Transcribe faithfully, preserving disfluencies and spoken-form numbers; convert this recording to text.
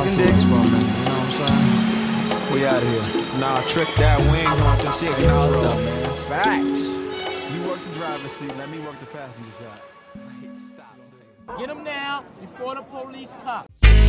sucking dick for a minute, you know what I'm saying? We out of here. Nah, trick that wing on some shit. Get all stuff, man. Facts. You work the driver's seat, let me work the passenger side. Stop. Get him now before the police come.